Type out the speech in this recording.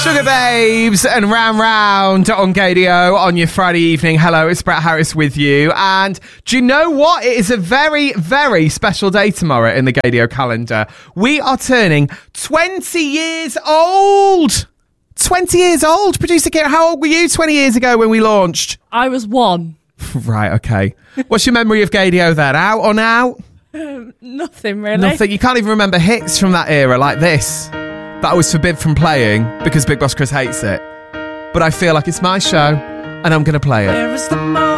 Sugar Babes and Round Round on Gadio on your Friday evening. Hello, it's Brett Harris with you. And do you know what? It is a very, very special day tomorrow in the Gadio calendar. We are turning 20 years old. 20 years old. Producer Kit, how old were you 20 years ago when we launched? I was 1. Right, okay. What's your memory of Gadio then? Out or out? Nothing really. Nothing. You can't even remember hits from that era like this. That I was forbid from playing because Big Boss Chris hates it. But I feel like it's my show and I'm going to play it.